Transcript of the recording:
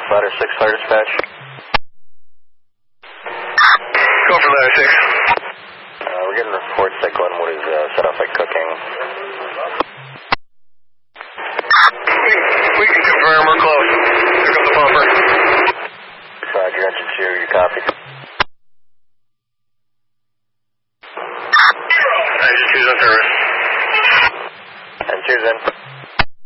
ladder 6 fire dispatch. Go for ladder 6. We're getting reports that Glenwood is set off by cooking. We can confirm, we're close. Pick up the bumper. Roger, engine 2, you copy. Engine 2's on service. Engine 2's in.